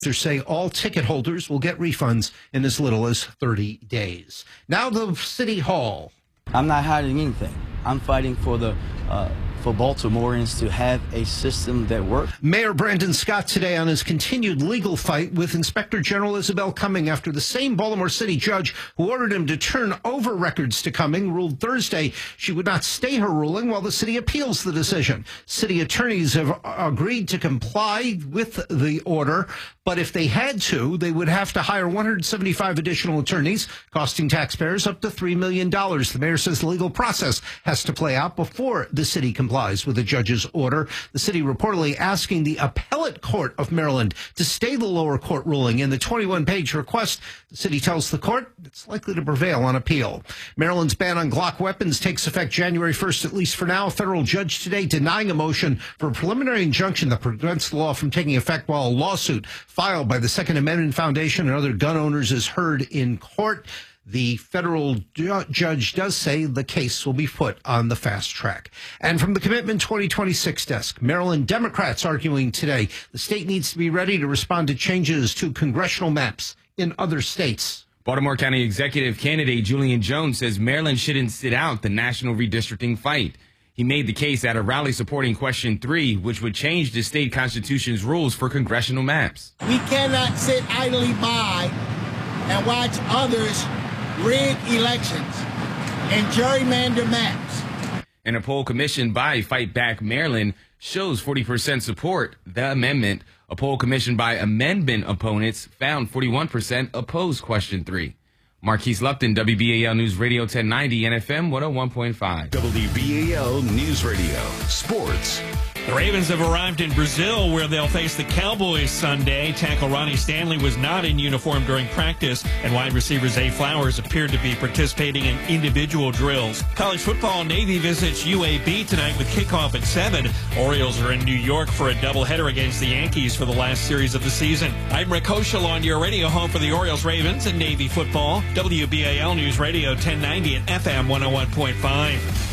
say all ticket holders will get refunds in as little as 30 days. Now the City Hall. I'm not hiding anything. I'm fighting for Baltimoreans to have a system that works. Mayor Brandon Scott today on his continued legal fight with Inspector General Isabel Cumming after the same Baltimore City judge who ordered him to turn over records to Cumming ruled Thursday she would not stay her ruling while the city appeals the decision. City attorneys have agreed to comply with the order, but if they had to, they would have to hire 175 additional attorneys, costing taxpayers up to $3 million. The mayor says the legal process has to play out before the city complies with the judge's order. The city reportedly asking the appellate court of Maryland to stay the lower court ruling. In the 21-page request, the city tells the court it's likely to prevail on appeal. Maryland's ban on Glock weapons takes effect January 1st, at least for now. A federal judge today denying a motion for a preliminary injunction that prevents the law from taking effect while a lawsuit filed by the Second Amendment Foundation and other gun owners is heard in court. The federal judge does say the case will be put on the fast track. And from the Commitment 2026 desk, Maryland Democrats arguing today the state needs to be ready to respond to changes to congressional maps in other states. Baltimore County Executive candidate Julian Jones says Maryland shouldn't sit out the national redistricting fight. He made the case at a rally supporting Question 3, which would change the state constitution's rules for congressional maps. We cannot sit idly by and watch others rig elections and gerrymander maps. And a poll commissioned by Fight Back Maryland shows 40% support the amendment. A poll commissioned by amendment opponents found 41% oppose Question 3. Marquise Lupton, WBAL News Radio 1090 and FM 101.5. WBAL News Radio Sports. The Ravens have arrived in Brazil, where they'll face the Cowboys Sunday. Tackle Ronnie Stanley was not in uniform during practice, and wide receiver Zay Flowers appeared to be participating in individual drills. College football, Navy visits UAB tonight with kickoff at 7. Orioles are in New York for a doubleheader against the Yankees for the last series of the season. I'm Rick Hoschel on your radio home for the Orioles, Ravens, and Navy football. WBAL News Radio 1090 and FM 101.5.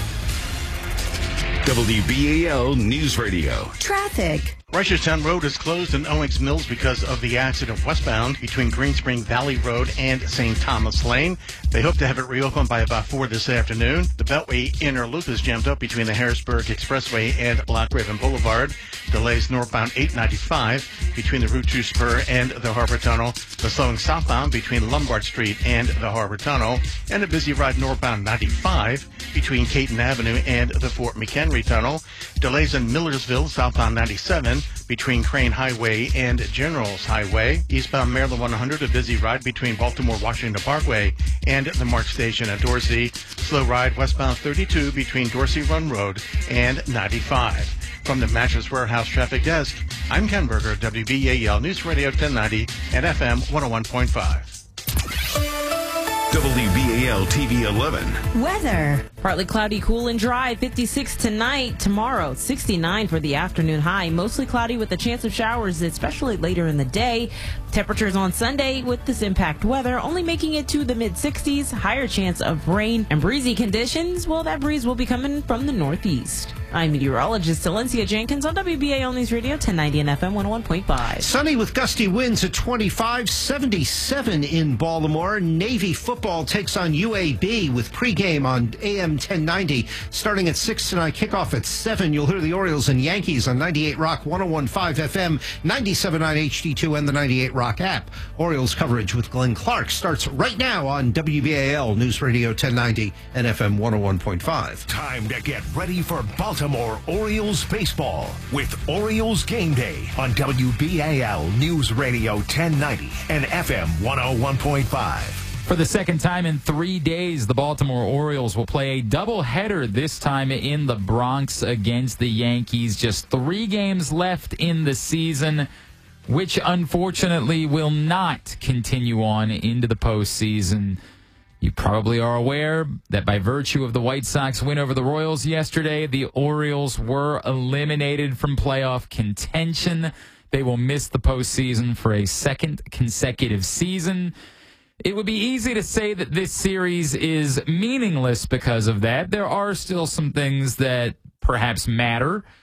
WBAL News Radio. Traffic. Reisterstown Road is closed in Owings Mills because of the accident westbound between Greenspring Valley Road and St. Thomas Lane. They hope to have it reopened by about 4 this afternoon. The Beltway inner loop is jammed up between the Harrisburg Expressway and Lock Raven Boulevard. Delays northbound 895 between the Route 2 spur and the Harbor Tunnel. The slowing southbound between Lombard Street and the Harbor Tunnel. And a busy ride northbound 95 between Caton Avenue and the Fort McHenry Tunnel. Delays in Millersville southbound 97 between Crane Highway and Generals Highway. Eastbound Maryland 100, a busy ride between Baltimore-Washington Parkway and the Mark Station at Dorsey. Slow ride westbound 32 between Dorsey Run Road and 95. From the Mattress Warehouse Traffic Desk, I'm Ken Berger, WBAL News Radio 1090 and FM 101.5. WBAL TV 11. Weather. Partly cloudy, cool and dry. 56 tonight. Tomorrow, 69 for the afternoon high. Mostly cloudy with a chance of showers, especially later in the day. Temperatures on Sunday with this impact weather only making it to the mid-60s. Higher chance of rain and breezy conditions. Well, that breeze will be coming from the northeast. I'm meteorologist Valencia Jenkins on WBAL News Radio 1090 and FM 101.5. Sunny with gusty winds at 25, 77 in Baltimore. Navy football takes on UAB with pregame on AM 1090 starting at 6 tonight. Kickoff at 7. You'll hear the Orioles and Yankees on 98 Rock, 101.5 FM, 97.9 HD2 and the 98 Rock app. Orioles coverage with Glenn Clark starts right now on WBAL News Radio 1090 and FM 101.5. Time to get ready for Baltimore Orioles baseball with Orioles Game Day on WBAL News Radio 1090 and FM 101.5. For the second time in 3 days, the Baltimore Orioles will play a doubleheader, this time in the Bronx against the Yankees. Just 3 games left in the season, which unfortunately will not continue on into the postseason. You probably are aware that by virtue of the White Sox win over the Royals yesterday, the Orioles were eliminated from playoff contention. They will miss the postseason for a second consecutive season. It would be easy to say that this series is meaningless because of that. There are still some things that perhaps matter.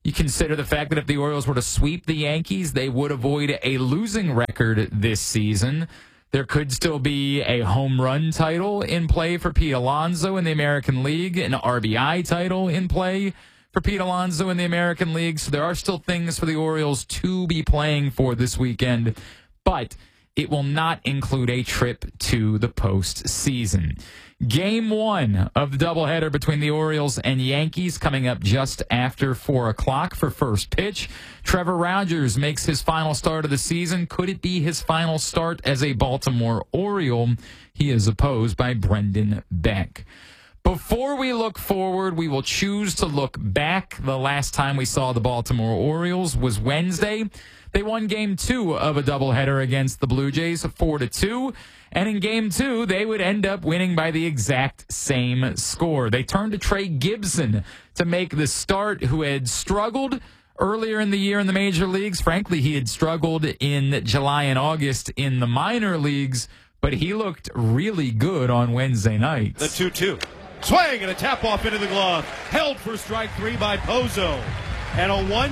You consider the fact that if the Orioles were to sweep the Yankees, they would avoid a losing record this season. There could still be a home run title in play for Pete Alonso in the American League, an RBI title in play for Pete Alonso in the American League. So there are still things for the Orioles to be playing for this weekend, but it will not include a trip to the postseason. Game 1 of the doubleheader between the Orioles and Yankees coming up just after 4 o'clock for first pitch. Trevor Rogers makes his final start of the season. Could it be his final start as a Baltimore Oriole? He is opposed by Brendan Beck. Before we look forward, we will choose to look back. The last time we saw the Baltimore Orioles was Wednesday. They won Game 2 of a doubleheader against the Blue Jays, 4-2. And in Game 2, they would end up winning by the exact same score. They turned to Trey Gibson to make the start, who had struggled earlier in the year in the major leagues. Frankly, he had struggled in July and August in the minor leagues, but he looked really good on Wednesday night. The 2-2. Swing and a tap off into the glove. Held for strike 3 by Pozo. And a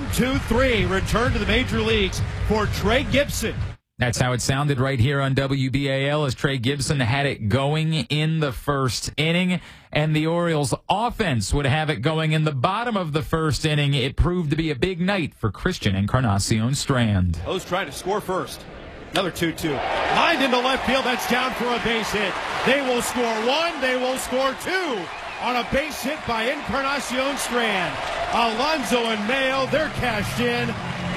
1-2-3 return to the major leagues for Trey Gibson. That's how it sounded right here on WBAL as Trey Gibson had it going in the first inning. And the Orioles offense would have it going in the bottom of the first inning. It proved to be a big night for Christian Encarnacion Strand. O's trying to score first. Another 2-2. Lined into left field. That's down for a base hit. They will score 1. They will score 2 on a base hit by Encarnacion Strand. Alonso and Mayo, they're cashed in.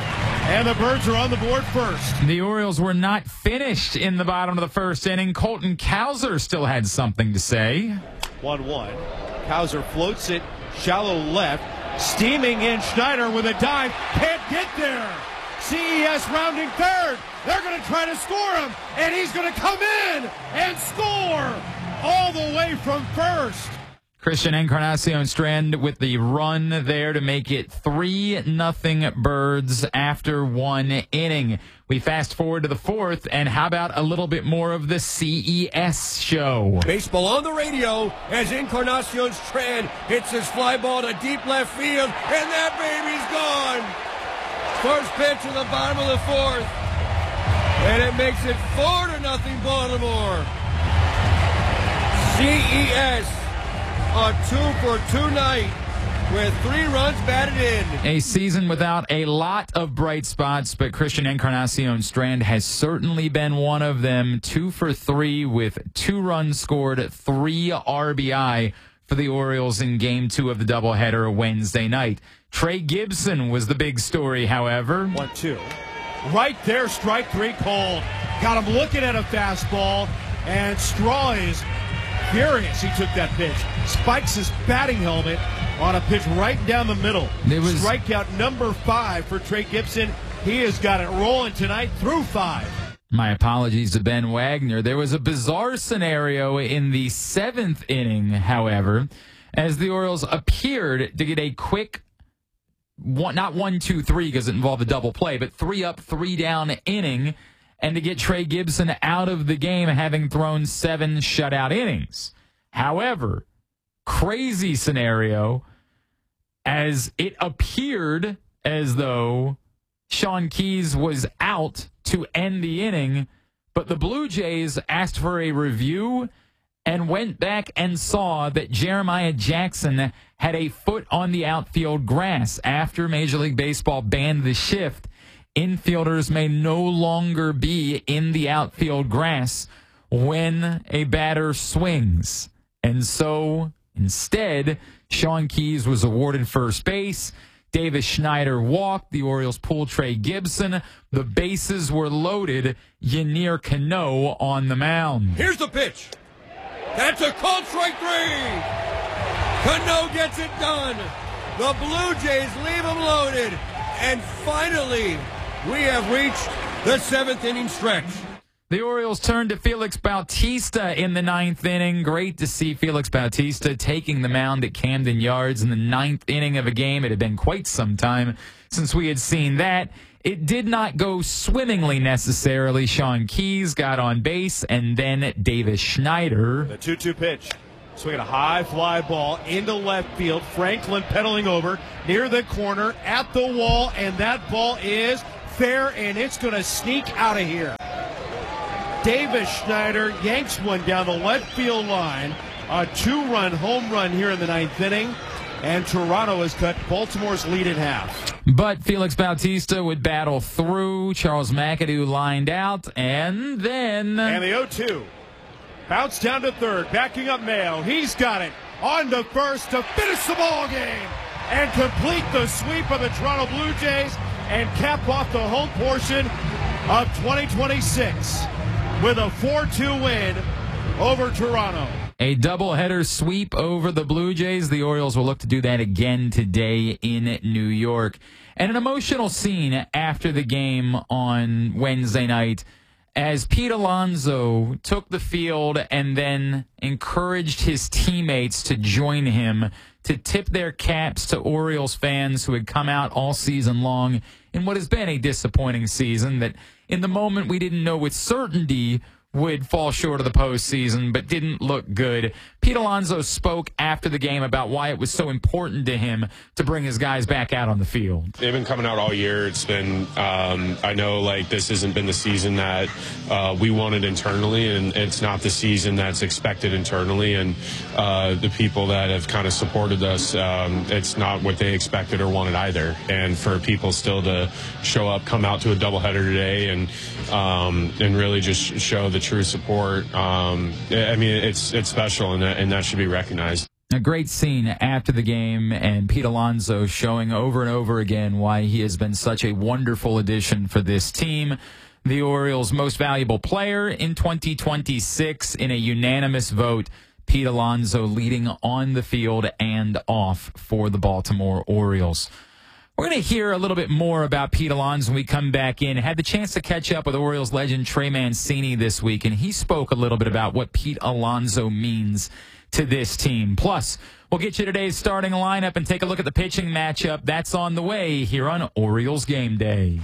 And the Birds are on the board first. The Orioles were not finished in the bottom of the first inning. Colton Cowser still had something to say. 1-1. Cowser floats it shallow left. Steaming in Schneider with a dive. Can't get there. CES rounding third. They're going to try to score him. And he's going to come in and score all the way from first. Christian Encarnacion Strand with the run there to make it 3-0 Birds after 1 inning. We fast forward to the 4th, and how about a little bit more of the CES show? Baseball on the radio as Encarnacion Strand hits his fly ball to deep left field, and that baby's gone. First pitch in the bottom of the 4th, and it makes it 4-0 Baltimore. CES. A 2-for-2 night with 3 runs batted in. A season without a lot of bright spots, but Christian Encarnacion Strand has certainly been one of them. 2 for 3 with 2 runs scored, 3 RBI for the Orioles in Game 2 of the doubleheader Wednesday night. Trey Gibson was the big story, however. 1-2. Right there, strike 3 called. Got him looking at a fastball, and Straw is furious. He took that pitch. Spikes his batting helmet on a pitch right down the middle. Strikeout number 5 for Trey Gibson. He has got it rolling tonight through 5. My apologies to Ben Wagner. There was a bizarre scenario in the 7th inning, however, as the Orioles appeared to get a quick, not 1-2-3 because it involved a double play, but 3 up, 3 down inning, and to get Trey Gibson out of the game having thrown 7 shutout innings. However, crazy scenario, as it appeared as though Sean Keyes was out to end the inning, but the Blue Jays asked for a review and went back and saw that Jeremiah Jackson had a foot on the outfield grass. After Major League Baseball banned the shift, infielders may no longer be in the outfield grass when a batter swings. And so, instead, Sean Keyes was awarded first base. Davis Schneider walked. The Orioles pulled Trey Gibson. The bases were loaded. Yennier Cano on the mound. Here's the pitch. That's a called strike 3. Cano gets it done. The Blue Jays leave him loaded. And finally, we have reached the 7th inning stretch. The Orioles turned to Felix Bautista in the 9th inning. Great to see Felix Bautista taking the mound at Camden Yards in the 9th inning of a game. It had been quite some time since we had seen that. It did not go swimmingly necessarily. Sean Keyes got on base, and then Davis Schneider. The 2-2 pitch. Swinging a high fly ball into left field. Franklin pedaling over near the corner at the wall, and that ball is fair, and it's going to sneak out of here. Davis Schneider yanks one down the left field line. A 2-run home run here in the 9th inning, and Toronto has cut Baltimore's lead in half. But Felix Bautista would battle through. Charles McAdoo lined out, and then... And the 0-2. Bounce down to third, backing up Mayo. He's got it on to first to finish the ball game and complete the sweep of the Toronto Blue Jays and cap off the home portion of 2026 with a 4-2 win over Toronto. A doubleheader sweep over the Blue Jays. The Orioles will look to do that again today in New York. And an emotional scene after the game on Wednesday night as Pete Alonso took the field and then encouraged his teammates to join him to tip their caps to Orioles fans who had come out all season long in what has been a disappointing season that in the moment we didn't know with certainty would fall short of the postseason, but didn't look good. Pete Alonso spoke after the game about why it was so important to him to bring his guys back out on the field. They've been coming out all year. It's been, I know, like, this hasn't been the season that we wanted internally, and it's not the season that's expected internally. And the people that have kind of supported us, it's not what they expected or wanted either. And for people still to show up, come out to a doubleheader today, and really just show the true support. I mean, it's special, and that should be recognized. A great scene after the game, and Pete Alonso showing over and over again why he has been such a wonderful addition for this team. The Orioles' most valuable player in 2026 in a unanimous vote. Pete Alonso leading on the field and off for the Baltimore Orioles. We're going to hear a little bit more about Pete Alonso when we come back in. Had the chance to catch up with Orioles legend Trey Mancini this week, and he spoke a little bit about what Pete Alonso means to this team. Plus, we'll get you today's starting lineup and take a look at the pitching matchup. That's on the way here on Orioles Game Day.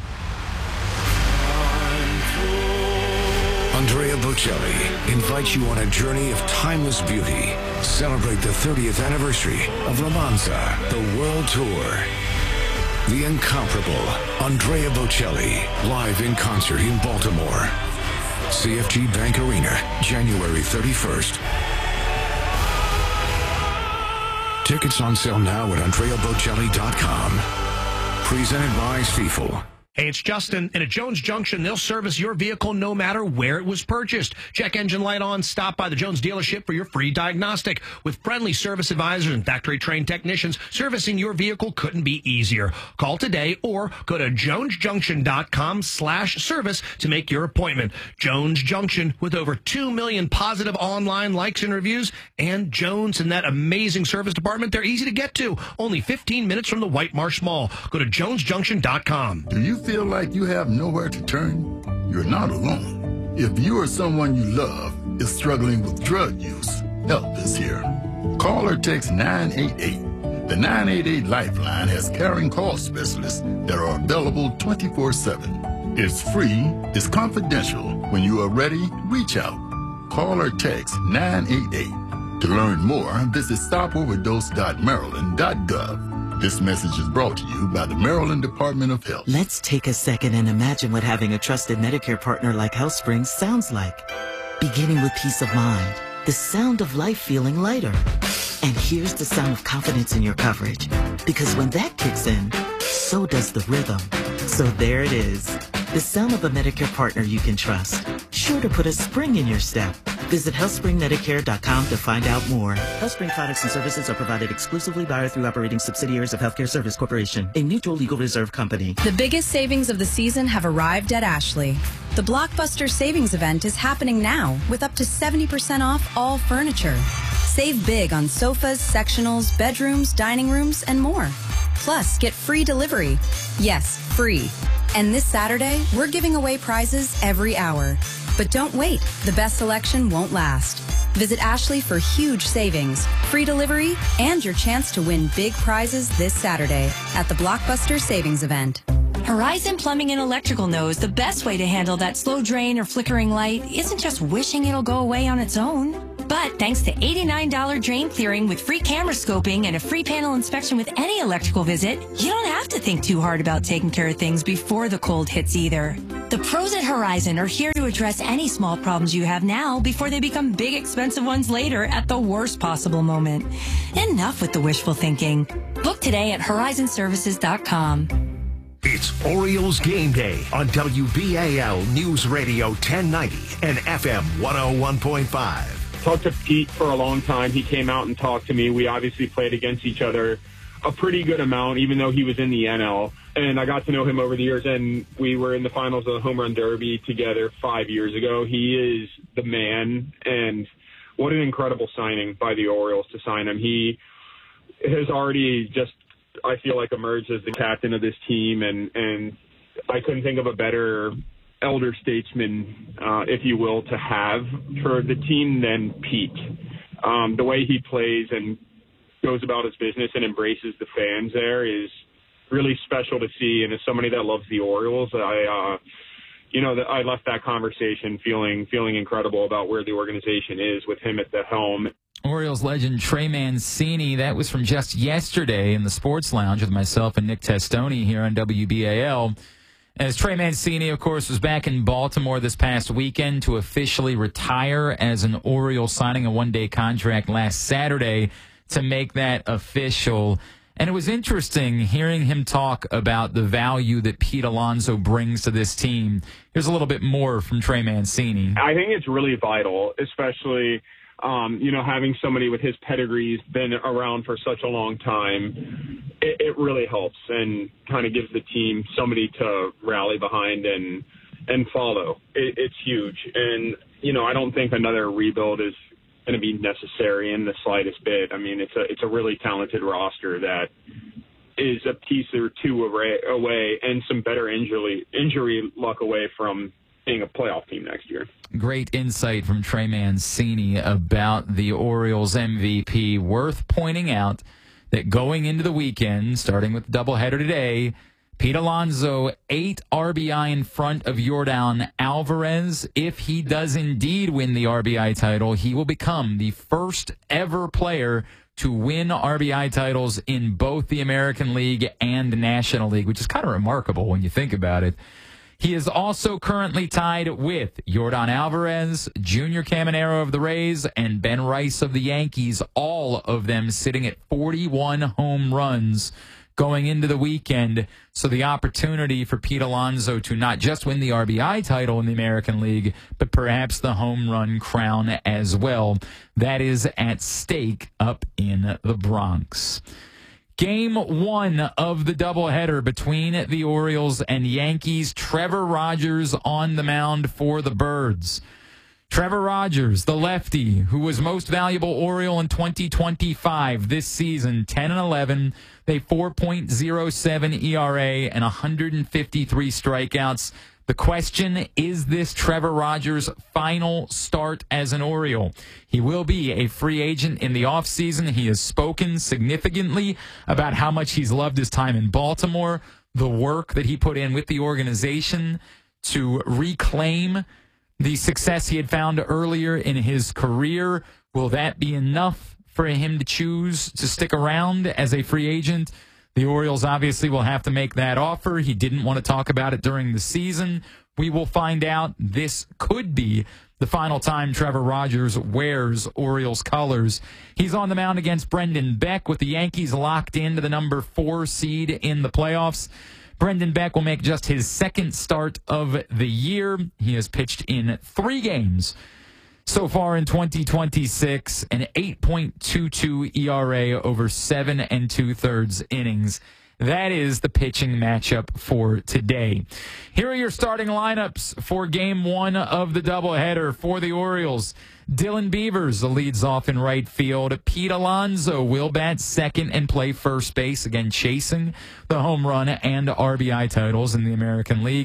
Andrea Bocelli invites you on a journey of timeless beauty. Celebrate the 30th anniversary of Romanza, the World Tour. The incomparable Andrea Bocelli, live in concert in Baltimore. CFG Bank Arena, January 31st. Tickets on sale now at AndreaBocelli.com. Presented by Stiefel. Hey, it's Justin, and at Jones Junction, they'll service your vehicle no matter where it was purchased. Check engine light on, stop by the Jones dealership for your free diagnostic. With friendly service advisors and factory-trained technicians, servicing your vehicle couldn't be easier. Call today or go to jonesjunction.com/service to make your appointment. Jones Junction, with over 2 million positive online likes and reviews, and Jones and that amazing service department, they're easy to get to. Only 15 minutes from the White Marsh Mall. Go to jonesjunction.com. Do you feel like you have nowhere to turn? You're not alone. If you or someone you love is struggling with drug use, help is here. Call or text 988. The 988 Lifeline has caring call specialists that are available 24/7. It's free, it's confidential. When you are ready, reach out. Call or text 988. To learn more, visit stopoverdose.maryland.gov. This message is brought to you by the Maryland Department of Health. Let's take a second and imagine what having a trusted Medicare partner like HealthSpring sounds like. Beginning with peace of mind, the sound of life feeling lighter. And here's the sound of confidence in your coverage. Because when that kicks in, so does the rhythm. So there it is. The sound of a Medicare partner you can trust. Sure to put a spring in your step. Visit HealthSpringMedicare.com to find out more. HealthSpring products and services are provided exclusively by or through operating subsidiaries of Healthcare Service Corporation, a mutual legal reserve company. The biggest savings of the season have arrived at Ashley. The Blockbuster Savings Event is happening now with up to 70% off all furniture. Save big on sofas, sectionals, bedrooms, dining rooms, and more. Plus, get free delivery. Yes, free. And this Saturday, we're giving away prizes every hour. But don't wait. The best selection won't last. Visit Ashley for huge savings, free delivery, and your chance to win big prizes this Saturday at the Blockbuster Savings Event. Horizon Plumbing and Electrical knows the best way to handle that slow drain or flickering light isn't just wishing it'll go away on its own. But thanks to $89 drain clearing with free camera scoping and a free panel inspection with any electrical visit, you don't have to think too hard about taking care of things before the cold hits either. The pros at Horizon are here to address any small problems you have now before they become big, expensive ones later at the worst possible moment. Enough with the wishful thinking. Book today at horizonservices.com. It's Orioles Game Day on WBAL News Radio 1090 and FM 101.5. Talked to Pete for a long time. He came out and talked to me. We obviously played against each other a pretty good amount, even though he was in the NL. And I got to know him over the years, and we were in the finals of the Home Run Derby together 5 years ago. He is the man, and what an incredible signing by the Orioles to sign him. He has already just, I feel like, emerged as the captain of this team, and I couldn't think of a better elder statesman, if you will, to have for the team than Pete. The way he plays and goes about his business and embraces the fans there is really special to see. And as somebody that loves the Orioles, I left that conversation feeling incredible about where the organization is with him at the helm. Orioles legend Trey Mancini, that was from just yesterday in the Sports Lounge with myself and Nick Testoni here on WBAL. As Trey Mancini, of course, was back in Baltimore this past weekend to officially retire as an Oriole, signing a one-day contract last Saturday to make that official. And it was interesting hearing him talk about the value that Pete Alonso brings to this team. Here's a little bit more from Trey Mancini. I think it's really vital, especially having somebody with his pedigree has been around for such a long time. It really helps and kind of gives the team somebody to rally behind and follow. It's huge. And, I don't think another rebuild is going to be necessary in the slightest bit. I mean, it's a really talented roster that is a piece or two away and some better injury luck away from being a playoff team next year. Great insight from Trey Mancini about the Orioles MVP. Worth pointing out that going into the weekend, starting with the doubleheader today, Pete Alonso 8 RBI in front of Yordan Alvarez. If he does indeed win the RBI title, he will become the first ever player to win RBI titles in both the American League and National League, which is kind of remarkable when you think about it. He is also currently tied with Yordan Alvarez, Junior Caminero of the Rays, and Ben Rice of the Yankees, all of them sitting at 41 home runs going into the weekend. So the opportunity for Pete Alonso to not just win the RBI title in the American League, but perhaps the home run crown as well. That is at stake up in the Bronx. Game 1 of the doubleheader between the Orioles and Yankees. Trevor Rogers on the mound for the Birds. Trevor Rogers, the lefty, who was most valuable Oriole in 2025 this season, 10-11, a 4.07 ERA and 153 strikeouts. The question, is this Trevor Rogers' final start as an Oriole? He will be a free agent in the offseason. He has spoken significantly about how much he's loved his time in Baltimore, the work that he put in with the organization to reclaim the success he had found earlier in his career. Will that be enough for him to choose to stick around as a free agent? The Orioles obviously will have to make that offer. He didn't want to talk about it during the season. We will find out. This could be the final time Trevor Rogers wears Orioles colors. He's on the mound against Brendan Beck with the Yankees locked into the number 4 seed in the playoffs. Brendan Beck will make just his second start of the year. He has pitched in 3 games so far in 2026, an 8.22 ERA over 7 2/3 innings. That is the pitching matchup for today. Here are your starting lineups for Game 1 of the doubleheader for the Orioles. Dylan Beavers leads off in right field. Pete Alonso will bat second and play first base, again chasing the home run and RBI titles in the American League.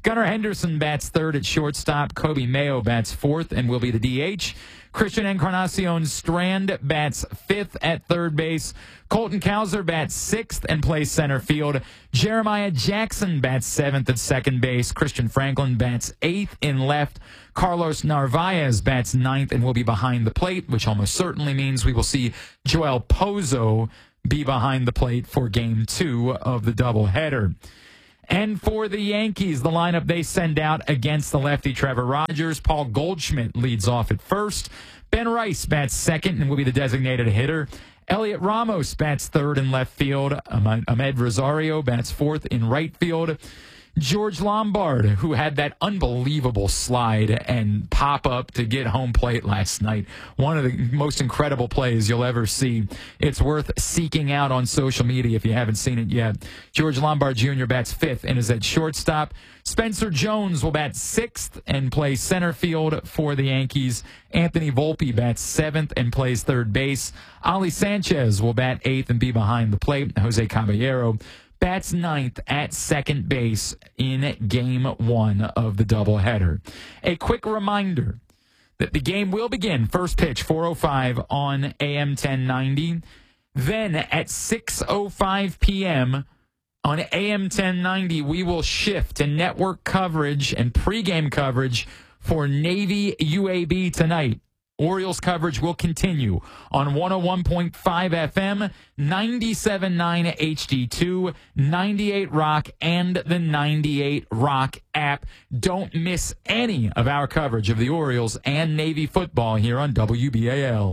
Gunnar Henderson bats third at shortstop. Kobe Mayo bats fourth and will be the DH. Christian Encarnacion Strand bats fifth at third base. Colton Cowser bats sixth and plays center field. Jeremiah Jackson bats seventh at second base. Christian Franklin bats eighth in left. Carlos Narvaez bats ninth and will be behind the plate, which almost certainly means we will see Joel Pozo be behind the plate for Game 2 of the doubleheader. And for the Yankees, the lineup they send out against the lefty Trevor Rogers. Paul Goldschmidt leads off at first. Ben Rice bats second and will be the designated hitter. Elliot Ramos bats third in left field. Ahmed Rosario bats fourth in right field. George Lombard, who had that unbelievable slide and pop-up to get home plate last night. One of the most incredible plays you'll ever see. It's worth seeking out on social media if you haven't seen it yet. George Lombard Jr. bats fifth and is at shortstop. Spencer Jones will bat sixth and play center field for the Yankees. Anthony Volpe bats seventh and plays third base. Ali Sanchez will bat eighth and be behind the plate. Jose Caballero bats ninth at second base in Game 1 of the doubleheader. A quick reminder that the game will begin first pitch 4:05 on AM 1090. Then at 6:05 p.m. on AM 1090, we will shift to network coverage and pregame coverage for Navy UAB tonight. Orioles coverage will continue on 101.5 FM, 97.9 HD2, 98 Rock, and the 98 Rock app. Don't miss any of our coverage of the Orioles and Navy football here on WBAL.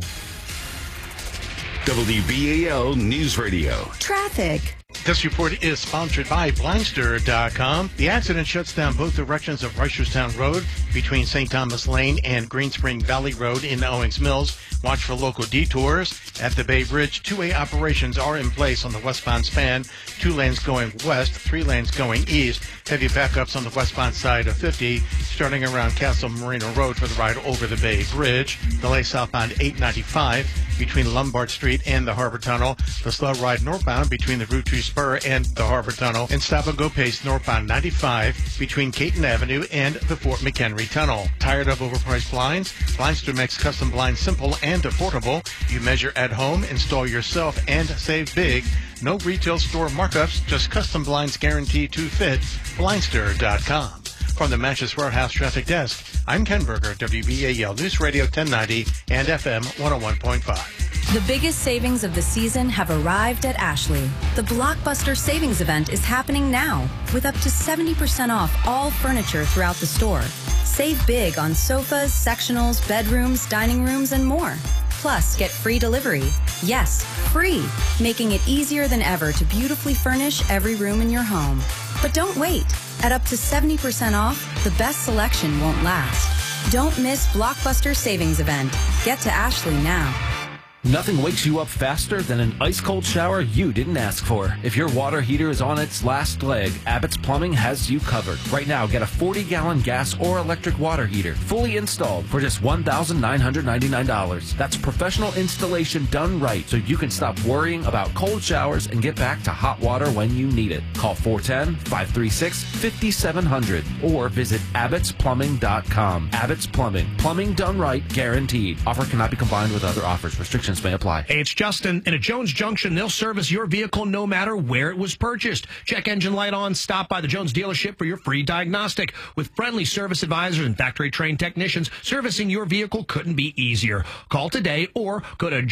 WBAL News Radio. Traffic. This report is sponsored by Blindster.com. The accident shuts down both directions of Reisterstown Road between St. Thomas Lane and Green Spring Valley Road in Owings Mills. Watch for local detours. At the Bay Bridge, two-way operations are in place on the westbound span. 2 lanes going west, 3 lanes going east. Heavy backups on the westbound side of 50, starting around Castle Marina Road for the ride over the Bay Bridge. Delay southbound 895 between Lombard Street and the Harbor Tunnel. The slow ride northbound between the Route 2 Spur and the Harbor Tunnel. And stop-and-go pace northbound 95 between Caton Avenue and the Fort McHenry Tunnel. Tired of overpriced blinds? Blindster makes custom blinds simple and affordable. You measure at home, install yourself, and save big. No retail store markups, just custom blinds guaranteed to fit. Blindster.com. From the Mattress Warehouse Traffic Desk, I'm Ken Berger, WBAL News Radio 1090 and FM 101.5. The biggest savings of the season have arrived at Ashley. The Blockbuster Savings Event is happening now with up to 70% off all furniture throughout the store. Save big on sofas, sectionals, bedrooms, dining rooms, and more. Plus, get free delivery. Yes, free, making it easier than ever to beautifully furnish every room in your home. But don't wait. At up to 70% off, the best selection won't last. Don't miss Blockbuster Savings Event. Get to Ashley now. Nothing wakes you up faster than an ice-cold shower you didn't ask for. If your water heater is on its last leg, Abbott's Plumbing has you covered. Right now, get a 40-gallon gas or electric water heater, fully installed for just $1,999. That's professional installation done right, so you can stop worrying about cold showers and get back to hot water when you need it. Call 410-536-5700 or visit abbotsplumbing.com. Abbott's Plumbing. Plumbing done right, guaranteed. Offer cannot be combined with other offers. Restrictions may apply. Hey, it's Justin. And at Jones Junction, they'll service your vehicle no matter where it was purchased. Check engine light on. Stop by the Jones dealership for your free diagnostic. With friendly service advisors and factory-trained technicians, servicing your vehicle couldn't be easier. Call today or go to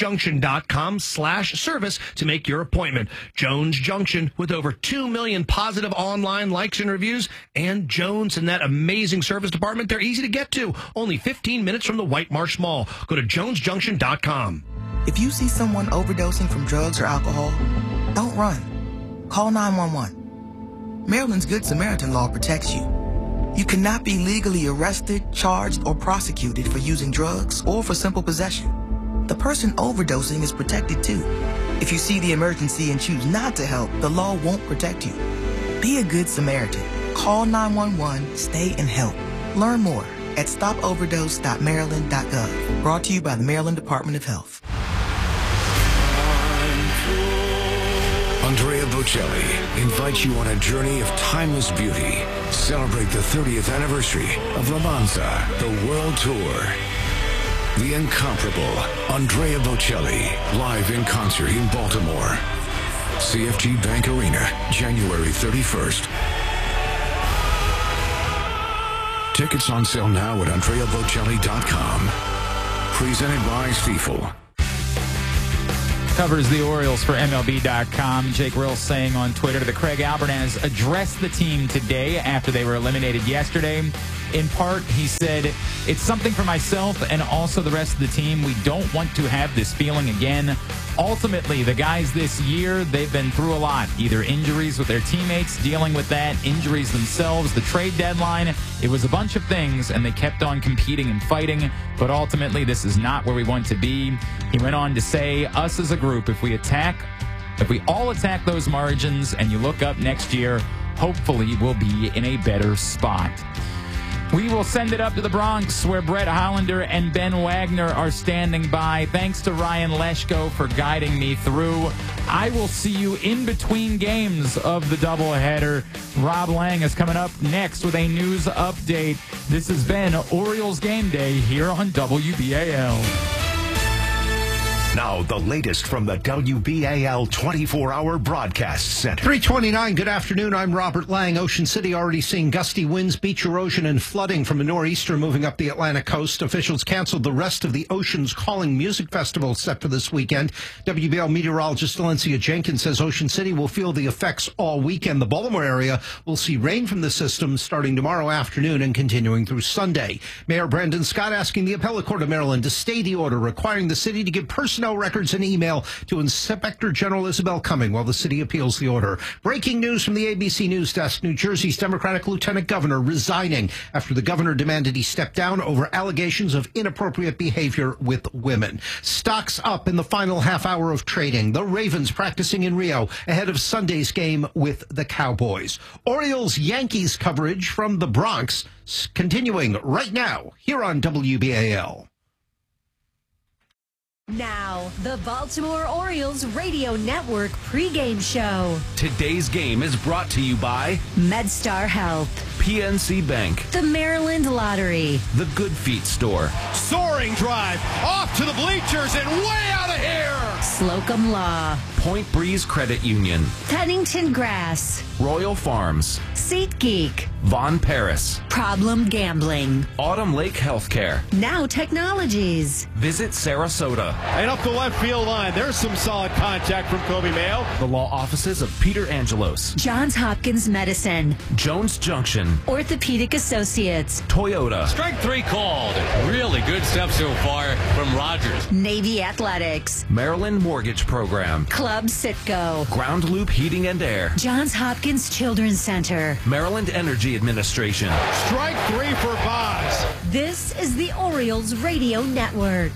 jonesjunction.com/service to make your appointment. Jones Junction, with over 2 million positive online likes and reviews. And Jones and that amazing service department, they're easy to get to. Only 15 minutes from the White Marsh Mall. Go to jonesjunction.com. If you see someone overdosing from drugs or alcohol, don't run. Call 911. Maryland's Good Samaritan law protects you. You cannot be legally arrested, charged, or prosecuted for using drugs or for simple possession. The person overdosing is protected too. If you see the emergency and choose not to help, the law won't protect you. Be a Good Samaritan. Call 911, stay and help. Learn more at stopoverdose.maryland.gov. Brought to you by the Maryland Department of Health. Andrea Bocelli invites you on a journey of timeless beauty. Celebrate the 30th anniversary of Romanza, the World Tour. The incomparable Andrea Bocelli, live in concert in Baltimore. CFG Bank Arena, January 31st. Tickets on sale now at AndreaBocelli.com. Presented by Stiefel. Covers the Orioles for MLB.com. Jake Rill saying on Twitter that Craig Albert has addressed the team today after they were eliminated yesterday. In part, he said, it's something for myself and also the rest of the team. We don't want to have this feeling again. Ultimately, the guys this year, they've been through a lot. Either injuries with their teammates, dealing with that, injuries themselves, the trade deadline. It was a bunch of things, and they kept on competing and fighting. But ultimately, this is not where we want to be. He went on to say, us as a group, if we all attack those margins and you look up next year, hopefully we'll be in a better spot. We will send it up to the Bronx, where Brett Hollander and Ben Wagner are standing by. Thanks to Ryan Leshko for guiding me through. I will see you in between games of the doubleheader. Rob Lang is coming up next with a news update. This has been Orioles Game Day here on WBAL. Now, the latest from the WBAL 24-hour broadcast center. 3:29, good afternoon. I'm Robert Lang. Ocean City already seeing gusty winds, beach erosion, and flooding from a nor'easter moving up the Atlantic coast. Officials canceled the rest of the Ocean's Calling Music Festival set for this weekend. WBAL meteorologist Valencia Jenkins says Ocean City will feel the effects all weekend. The Baltimore area will see rain from the system starting tomorrow afternoon and continuing through Sunday. Mayor Brandon Scott asking the Appellate Court of Maryland to stay the order requiring the city to give personnel records and email to Inspector General Isabel Cumming while the city appeals the order. Breaking news from the ABC News Desk. New Jersey's Democratic Lieutenant Governor resigning after the governor demanded he step down over allegations of inappropriate behavior with women. Stocks up in the final half hour of trading. The Ravens practicing in Rio ahead of Sunday's game with the Cowboys. Orioles-Yankees coverage from the Bronx continuing right now here on WBAL. Now, the Baltimore Orioles Radio Network pregame show. Today's game is brought to you by MedStar Health, PNC Bank, the Maryland Lottery, the Good Feet Store, Soaring drive off to the bleachers and way out of here. Slocum Law, Point Breeze Credit Union, Pennington Grass, Royal Farms, SeatGeek, Von Paris, Problem Gambling, Autumn Lake Healthcare, Now Technologies. Visit Sarasota. And up the left field line, there's some solid contact from Kobe Mayo. The law offices of Peter Angelos, Johns Hopkins Medicine, Jones Junction, Orthopedic Associates, Toyota. Strike three called. Really good stuff so far from Rogers. Navy Athletics, Maryland Mortgage Program, Club Citgo, Ground Loop Heating and Air, Johns Hopkins Children's Center, Maryland Energy Administration. Strike three for Boz. This is the Orioles Radio Network.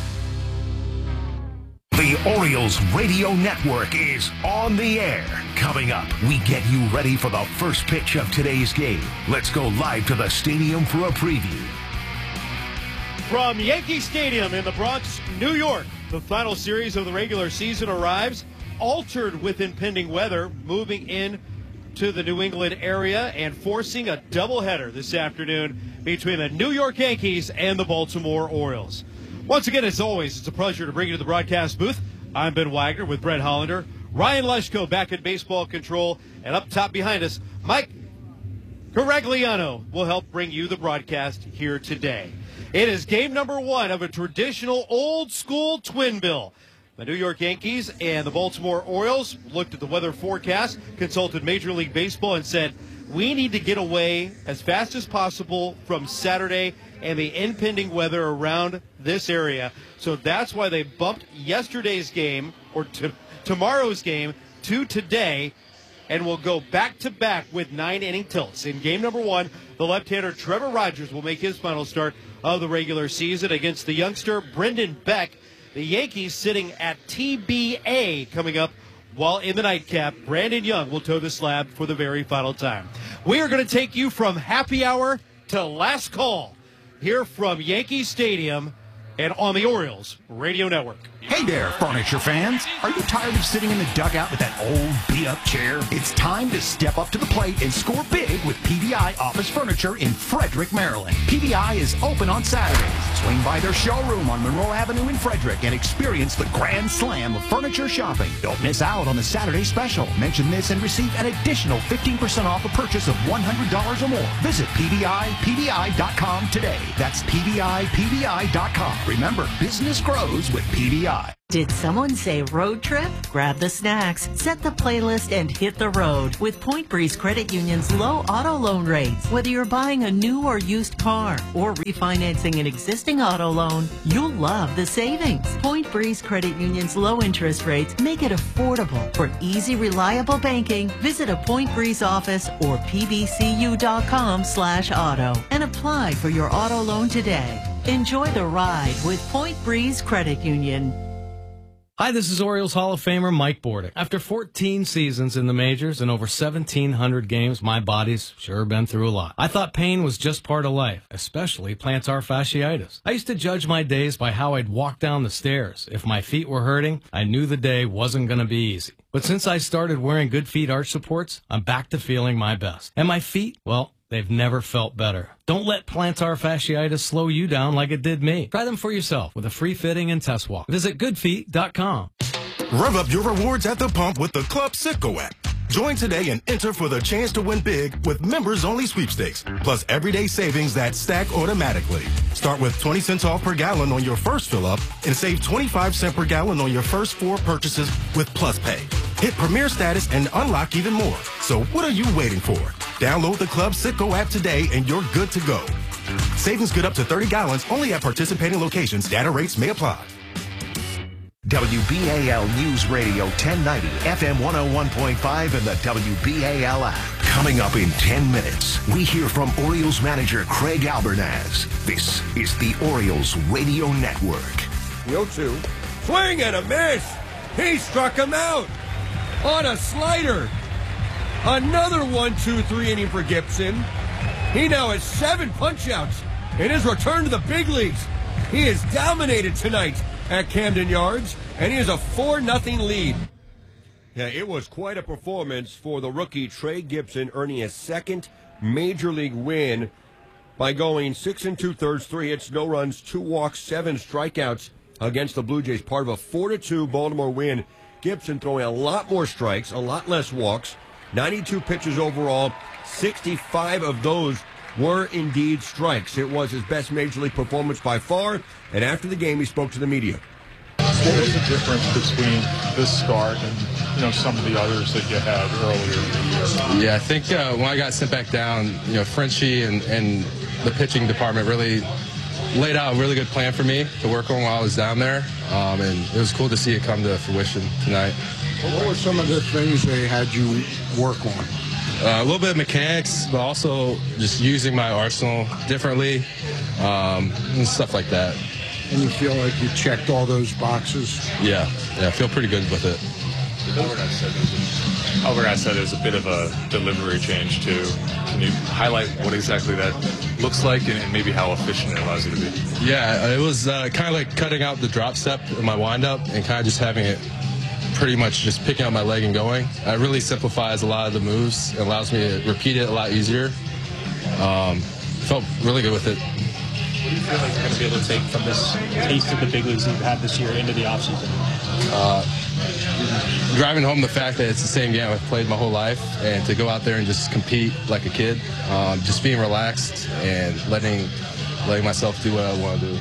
The Orioles Radio Network is on the air. Coming up, we get you ready for the first pitch of today's game. Let's go live to the stadium for a preview. From Yankee Stadium in the Bronx, New York, the final series of the regular season arrives, altered with impending weather, moving in to the New England area and forcing a doubleheader this afternoon between the New York Yankees and the Baltimore Orioles. Once again, as always, it's a pleasure to bring you to the broadcast booth. I'm Ben Wagner with Brett Hollander. Ryan Leshko back at baseball control. And up top behind us, Mike Caragliano will help bring you the broadcast here today. It is game number one of a traditional old-school twin bill. The New York Yankees and the Baltimore Orioles looked at the weather forecast, consulted Major League Baseball, and said, we need to get away as fast as possible from Saturday and the impending weather around this area. So that's why they bumped yesterday's game, or tomorrow's game, to today, and will go back-to-back with 9-inning tilts. In game number one, the left-hander Trevor Rogers will make his final start of the regular season against the youngster Brendan Beck. The Yankees sitting at TBA coming up, while in the nightcap, Brandon Young will toe the slab for the very final time. We are going to take you from happy hour to last call here from Yankee Stadium and on the Orioles Radio Network. Hey there, furniture fans. Are you tired of sitting in the dugout with that old beat-up chair? It's time to step up to the plate and score big with PVI Office Furniture in Frederick, Maryland. PVI is open on Saturdays. Swing by their showroom on Monroe Avenue in Frederick and experience the grand slam of furniture shopping. Don't miss out on the Saturday special. Mention this and receive an additional 15% off a purchase of $100 or more. Visit PVI.com today. That's PVI.com. Remember, business grows with PVI. Did someone say road trip? Grab the snacks, set the playlist, and hit the road with Point Breeze Credit Union's low auto loan rates. Whether you're buying a new or used car or refinancing an existing auto loan, you'll love the savings. Point Breeze Credit Union's low interest rates make it affordable. For easy, reliable banking, visit a Point Breeze office or pbcu.com/auto and apply for your auto loan today. Enjoy the ride with Point Breeze Credit Union. Hi, this is Orioles Hall of Famer Mike Bordick. After 14 seasons in the majors and over 1,700 games, my body's sure been through a lot. I thought pain was just part of life, especially plantar fasciitis. I used to judge my days by how I'd walk down the stairs. If my feet were hurting, I knew the day wasn't going to be easy. But since I started wearing Good Feet arch supports, I'm back to feeling my best. And my feet, well, they've never felt better. Don't let plantar fasciitis slow you down like it did me. Try them for yourself with a free fitting and test walk. Visit goodfeet.com. Rev up your rewards at the pump with the Club Citgo app. Join today and enter for the chance to win big with members-only sweepstakes, plus everyday savings that stack automatically. Start with 20 cents off per gallon on your first fill-up and save 25 cents per gallon on your first 4 purchases with Plus Pay. Hit Premier status and unlock even more. So what are you waiting for? Download the Club Citgo app today and you're good to go. Savings good up to 30 gallons only at participating locations. Data rates may apply. WBAL News Radio 1090, FM 101.5, and the WBAL app. Coming up in 10 minutes, we hear from Orioles manager Craig Albernaz. This is the Orioles Radio Network. 0-2. Swing and a miss. He struck him out on a slider. Another 1-2-3 inning for Gibson. He now has 7 punch-outs in his return to the big leagues. He is dominated tonight at Camden Yards, and he has a 4-0 lead. Yeah, it was quite a performance for the rookie Trey Gibson, earning his second major league win by going 6 2/3, 3 hits, no runs, 2 walks, 7 strikeouts against the Blue Jays, part of a 4-2 Baltimore win. Gibson throwing a lot more strikes, a lot less walks, 92 pitches overall, 65 of those were indeed strikes. It was his best major league performance by far, and after the game he spoke to the media. What was the difference between this start and some of the others that you had earlier in the year? Yeah, I think when I got sent back down, Frenchie and the pitching department really laid out a really good plan for me to work on while I was down there, and it was cool to see it come to fruition tonight. What were some of the things they had you work on? A little bit of mechanics, but also just using my arsenal differently, and stuff like that. And you feel like you checked all those boxes? Yeah, I feel pretty good with it. Albert said there's a bit of a delivery change too. Can you highlight what exactly that looks like and maybe how efficient it allows you to be? Yeah, it was kind of like cutting out the drop step in my windup and kind of just having it pretty much just picking up my leg and going. It really simplifies a lot of the moves and allows me to repeat it a lot easier. Felt really good with it. What do you feel like you're going to be able to take from this taste of the big leagues that you've had this year into the offseason? Driving home the fact that it's the same game I've played my whole life, and to go out there and just compete like a kid, just being relaxed and letting myself do what I want to do.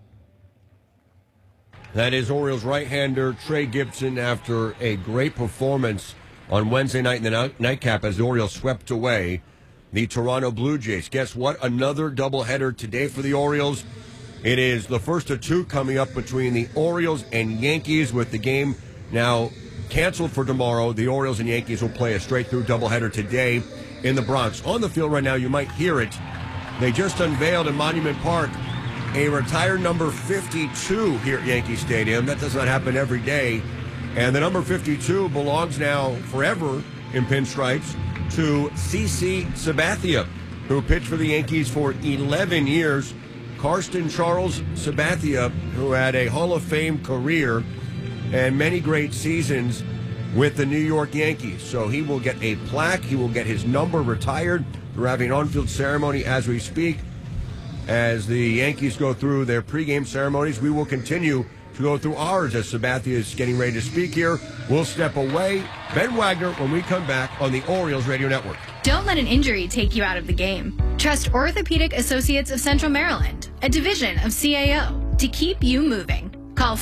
That is Orioles right-hander Trey Gibson after a great performance on Wednesday night in the nightcap as the Orioles swept away the Toronto Blue Jays. Guess what? Another doubleheader today for the Orioles. It is the first of 2 coming up between the Orioles and Yankees, with the game now canceled for tomorrow. The Orioles and Yankees will play a straight-through doubleheader today in the Bronx. On the field right now, you might hear it. They just unveiled in Monument Park a retired number 52 here at Yankee Stadium. That does not happen every day. And the number 52 belongs now forever in pinstripes to CC Sabathia, who pitched for the Yankees for 11 years. Karsten Charles Sabathia, who had a Hall of Fame career and many great seasons with the New York Yankees. So he will get a plaque. He will get his number retired. We're having an on-field ceremony as we speak. As the Yankees go through their pregame ceremonies, we will continue to go through ours as Sabathia is getting ready to speak here. We'll step away. Ben Wagner when we come back on the Orioles Radio Network. Don't let an injury take you out of the game. Trust Orthopedic Associates of Central Maryland, a division of CAO, to keep you moving. Call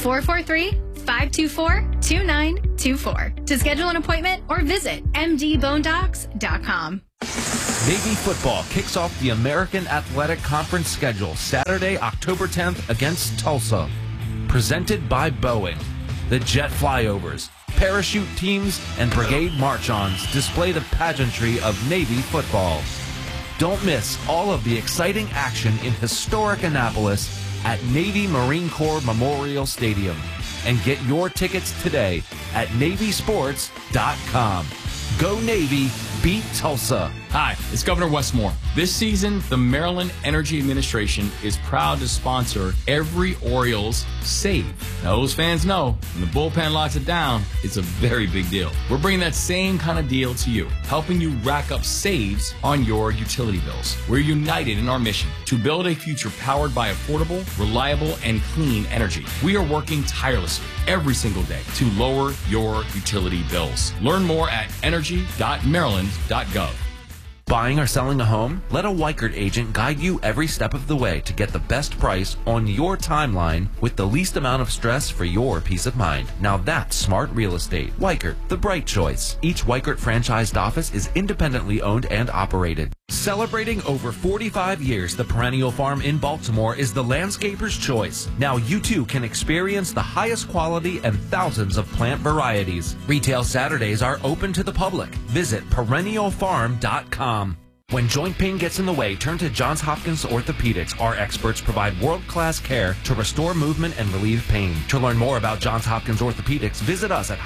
443-524-2924 to schedule an appointment or visit mdbonedocs.com. Navy football kicks off the American Athletic Conference schedule Saturday, October 10th against Tulsa. Presented by Boeing. The jet flyovers, parachute teams, and brigade march-ons display the pageantry of Navy football. Don't miss all of the exciting action in historic Annapolis at Navy Marine Corps Memorial Stadium. And get your tickets today at NavySports.com. Go Navy, beat Tulsa. Hi, it's Governor Westmore. This season, the Maryland Energy Administration is proud to sponsor every Orioles save. Now, those fans know when the bullpen locks it down, it's a very big deal. We're bringing that same kind of deal to you, helping you rack up saves on your utility bills. We're united in our mission to build a future powered by affordable, reliable, and clean energy. We are working tirelessly every single day to lower your utility bills. Learn more at energy.maryland.gov. Buying or selling a home? Let a Weichert agent guide you every step of the way to get the best price on your timeline with the least amount of stress for your peace of mind. Now that's smart real estate. Weichert, the bright choice. Each Weichert franchised office is independently owned and operated. Celebrating over 45 years, the Perennial Farm in Baltimore is the landscaper's choice. Now you too can experience the highest quality and thousands of plant varieties. Retail Saturdays are open to the public. Visit perennialfarm.com. When joint pain gets in the way, turn to Johns Hopkins Orthopedics. Our experts provide world-class care to restore movement and relieve pain. To learn more about Johns Hopkins Orthopedics, visit us at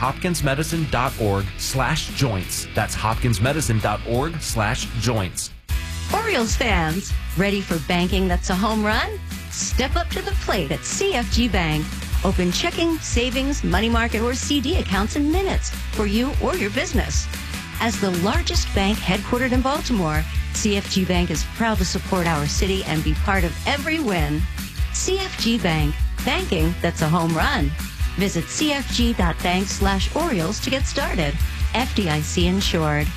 hopkinsmedicine.org/joints. That's hopkinsmedicine.org/joints. Orioles fans, ready for banking that's a home run? Step up to the plate at CFG Bank. Open checking, savings, money market, or CD accounts in minutes for you or your business. As the largest bank headquartered in Baltimore, CFG Bank is proud to support our city and be part of every win. CFG Bank, banking that's a home run. Visit cfg.bank/Orioles to get started. FDIC insured.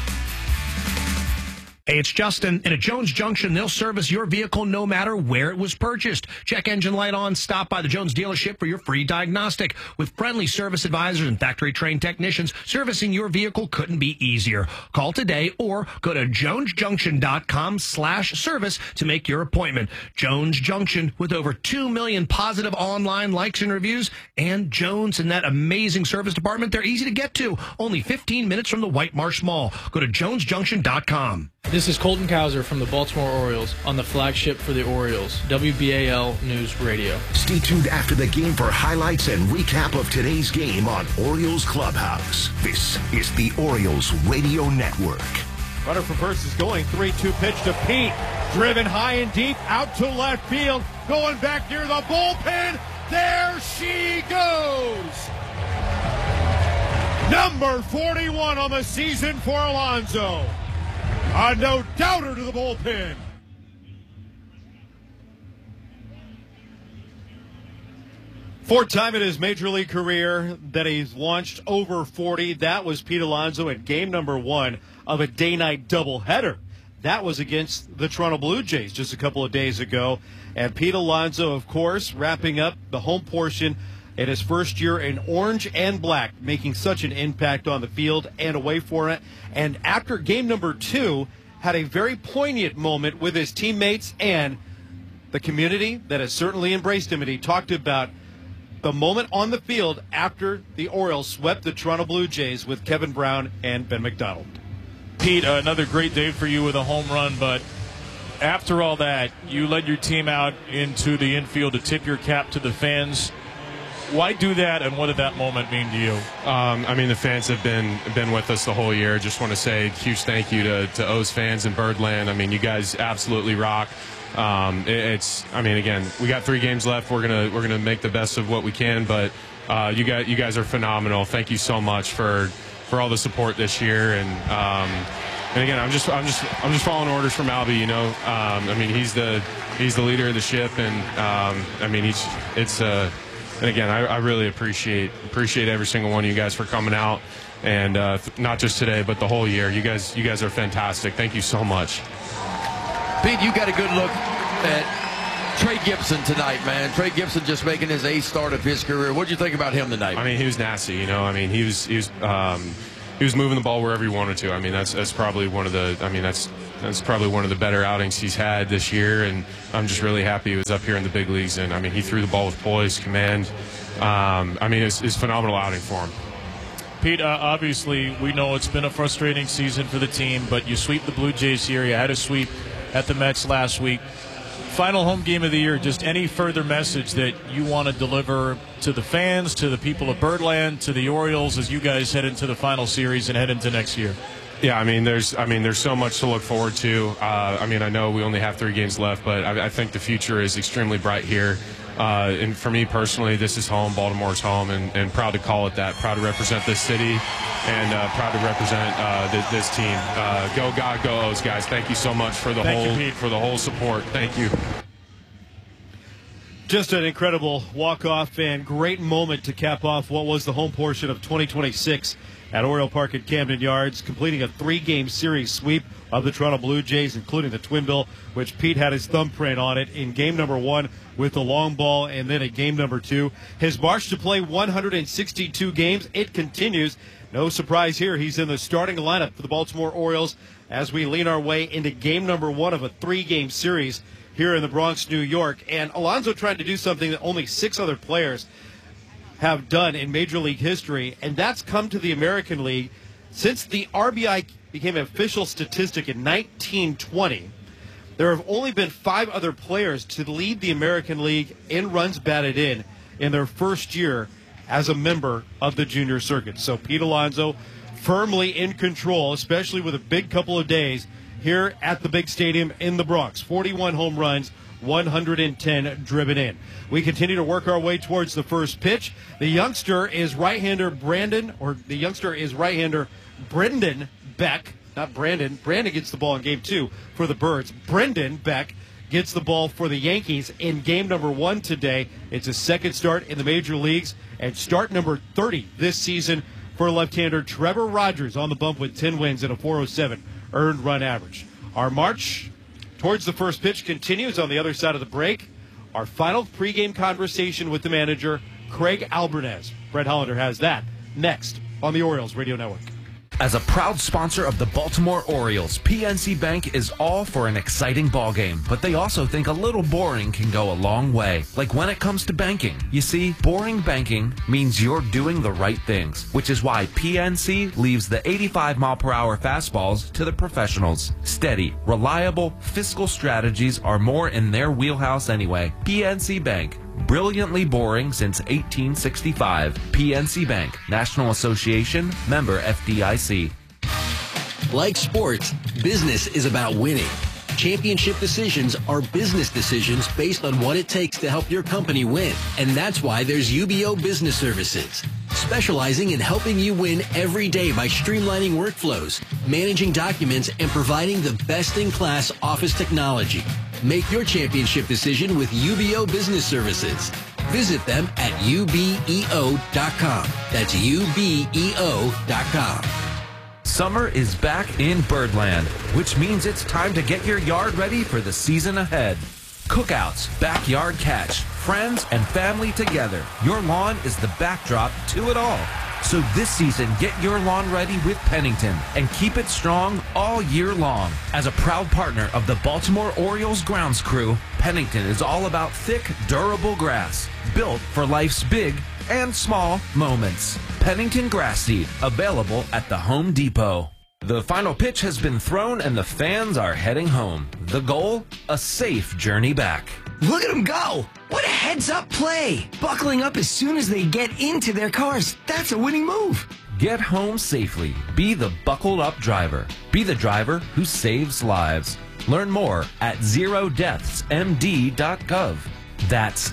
Hey, it's Justin. And at Jones Junction, they'll service your vehicle no matter where it was purchased. Check engine light on. Stop by the Jones dealership for your free diagnostic. With friendly service advisors and factory-trained technicians, servicing your vehicle couldn't be easier. Call today or go to jonesjunction.com/service to make your appointment. Jones Junction, with over 2 million positive online likes and reviews. And Jones and that amazing service department, they're easy to get to. Only 15 minutes from the White Marsh Mall. Go to jonesjunction.com. This is Colton Cowser from the Baltimore Orioles on the flagship for the Orioles, WBAL News Radio. Stay tuned after the game for highlights and recap of today's game on Orioles Clubhouse. This is the Orioles Radio Network. Runner from first is going. 3-2 pitch to Pete. Driven high and deep out to left field. Going back near the bullpen. There she goes. Number 41 on the season for Alonso. A no-doubter to the bullpen. Fourth time in his major league career that he's launched over 40. That was Pete Alonso at game number 1 of a day-night doubleheader. That was against the Toronto Blue Jays just a couple of days ago. And Pete Alonso, of course, wrapping up the home portion in his first year in orange and black, making such an impact on the field and away for it. And after game number 2, had a very poignant moment with his teammates and the community that has certainly embraced him. And he talked about the moment on the field after the Orioles swept the Toronto Blue Jays with Kevin Brown and Ben McDonald. Pete, another great day for you with a home run, but after all that, you led your team out into the infield to tip your cap to the fans. Why do that, and what did that moment mean to you? I mean, the fans have been with us the whole year. Just want to say a huge thank you to O's fans in Birdland. I mean, you guys absolutely rock. Again, we got 3 games left. We're gonna make the best of what we can. But you guys are phenomenal. Thank you so much for all the support this year. And again, I'm just following orders from Albie. He's the leader of the ship, and and again, I really appreciate every single one of you guys for coming out, and not just today, but the whole year. You guys are fantastic. Thank you so much. Pete, you got a good look at Trey Gibson tonight, man. Trey Gibson just making his 8th start of his career. What did you think about him tonight? He was nasty. He was moving the ball wherever he wanted to. That's probably one of the. That's probably one of the better outings he's had this year, and I'm just really happy he was up here in the big leagues. And he threw the ball with poise, command. It's a phenomenal outing for him. Pete, obviously we know it's been a frustrating season for the team, but you sweep the Blue Jays here. You had a sweep at the Mets last week. Final home game of the year, just any further message that you want to deliver to the fans, to the people of Birdland, to the Orioles as you guys head into the final series and head into next year? Yeah, there's so much to look forward to. I know we only have 3 games left, but I think the future is extremely bright here. And for me personally, this is home. Baltimore's home, and proud to call it that. Proud to represent this city, and proud to represent this team. Go God, go O's, guys! Thank you so much for the whole support. Thank you. Just an incredible walk-off and great moment to cap off what was the home portion of 2026 at Oriole Park at Camden Yards, completing a 3-game series sweep of the Toronto Blue Jays, including the Twin Bill, which Pete had his thumbprint on it in game number 1 with the long ball, and then at game number 2. His march to play 162 games, it continues. No surprise here, he's in the starting lineup for the Baltimore Orioles as we lean our way into game number 1 of a 3-game series here in the Bronx, New York. And Alonso tried to do something that only 6 other players have done in Major League history, and that's come to the American League. Since the RBI became an official statistic in 1920, there have only been 5 other players to lead the American League in runs batted in their first year as a member of the junior circuit. So Pete Alonso firmly in control, especially with a big couple of days here at the big stadium in the Bronx. 41 home runs, 110 driven in. We continue to work our way towards the first pitch. The youngster is right-hander Brendan Beck. Not Brandon. Brandon gets the ball in game 2 for the Birds. Brendan Beck gets the ball for the Yankees in game number 1 today. It's his 2nd start in the major leagues and start number 30 this season for left-hander Trevor Rogers on the bump with 10 wins and a 407 earned run average. Our march towards the first pitch continues on the other side of the break. Our final pregame conversation with the manager, Craig Albernaz. Brett Hollander has that next on the Orioles Radio Network. As a proud sponsor of the Baltimore Orioles, PNC Bank is all for an exciting ballgame, but they also think a little boring can go a long way, like when it comes to banking. You see, boring banking means you're doing the right things, which is why PNC leaves the 85-mile-per-hour fastballs to the professionals. Steady, reliable, fiscal strategies are more in their wheelhouse anyway. PNC Bank. Brilliantly boring since 1865. PNC Bank, National Association, member FDIC. Like sports, business is about winning. Championship decisions are business decisions based on what it takes to help your company win. And that's why there's UBO Business Services, specializing in helping you win every day by streamlining workflows, managing documents, and providing the best-in-class office technology. Make your championship decision with UBO Business Services. Visit them at ubeo.com. That's ubeo.com. Summer is back in Birdland, which means it's time to get your yard ready for the season ahead. Cookouts, backyard catch, friends and family together. Your lawn is the backdrop to it all. So this season, get your lawn ready with Pennington and keep it strong all year long. As a proud partner of the Baltimore Orioles grounds crew, Pennington is all about thick, durable grass, built for life's big and small moments. Pennington Grass Seed, available at the Home Depot. The final pitch has been thrown and the fans are heading home. The goal? A safe journey back. Look at them go! What a heads-up play! Buckling up as soon as they get into their cars. That's a winning move. Get home safely. Be the buckled-up driver. Be the driver who saves lives. Learn more at zerodeathsmd.gov. That's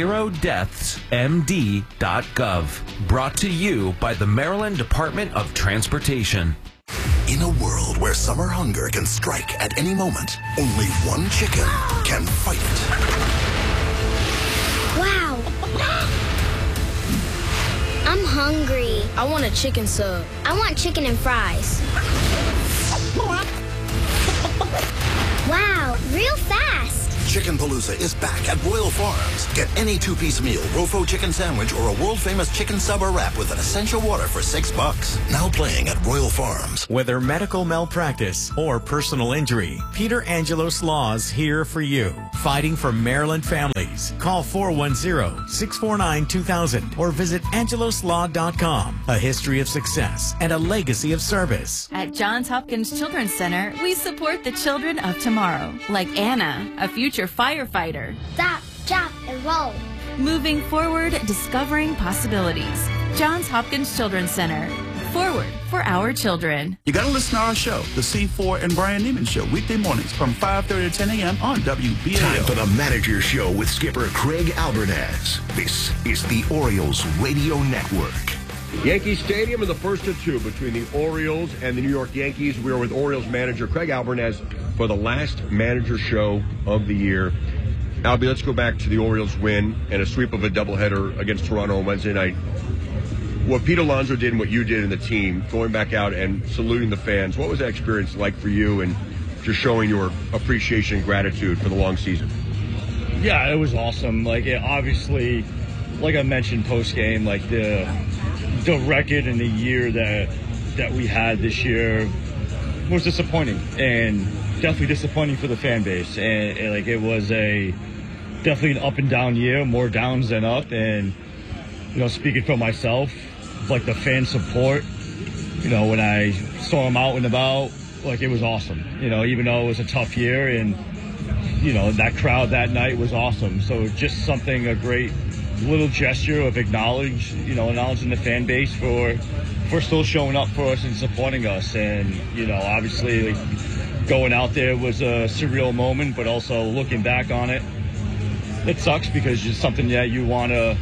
zerodeathsmd.gov. Brought to you by the Maryland Department of Transportation. In a world where summer hunger can strike at any moment, only one chicken can fight it. Wow. I'm hungry. I want a chicken sub. I want chicken and fries. Wow, real fast. Chicken Palooza is back at Royal Farms. Get any two-piece meal, Rofo chicken sandwich, or a world-famous chicken sub or wrap with an essential water for $6. Now playing at Royal Farms. Whether medical malpractice or personal injury, Peter Angelos Law's here for you. Fighting for Maryland families. Call 410-649-2000 or visit angeloslaw.com. A history of success and a legacy of service. At Johns Hopkins Children's Center, we support the children of tomorrow, like Anna, a future firefighter. Stop, drop, and roll. Moving forward, discovering possibilities. Johns Hopkins Children's Center. Forward for our children. You got to listen to our show, The C4 and Brian Neiman Show, weekday mornings from 5:30 to 10 a.m. on WBAL. Time for the Manager Show with skipper Craig Albernaz. This is the Orioles Radio Network. Yankee Stadium in the first of two between the Orioles and the New York Yankees. We are with Orioles manager Craig Albernaz for the last Manager Show of the year. Albie, let's go back to the Orioles win and a sweep of a doubleheader against Toronto on Wednesday night. What Pete Alonso did and what you did in the team, going back out and saluting the fans, what was that experience like for you and just showing your appreciation and gratitude for the long season? Yeah, it was awesome. Like, it obviously, like I mentioned post-game, like the record and the year that we had this year was disappointing, and definitely disappointing for the fan base. And like, it was definitely an up and down year, more downs than up. And, you know, speaking for myself, like the fan support, you know, when I saw them out and about, like, it was awesome. You know, even though it was a tough year, and, you know, that crowd that night was awesome. So just something, a great little gesture of acknowledging the fan base for still showing up for us and supporting us. And, you know, obviously, like, going out there was a surreal moment, but also looking back on it, it sucks because it's something that you want to